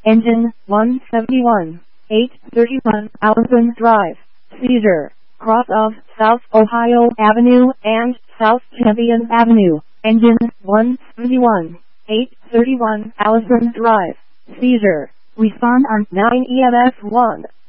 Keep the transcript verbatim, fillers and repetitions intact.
Engine one seventy-one, eight thirty-one Allison Drive, Cedar, cross of South Ohio Avenue and South Champion Avenue. Engine one seventy-one, eight thirty-one Allison Drive, Cedar. Respond on nine E M S one.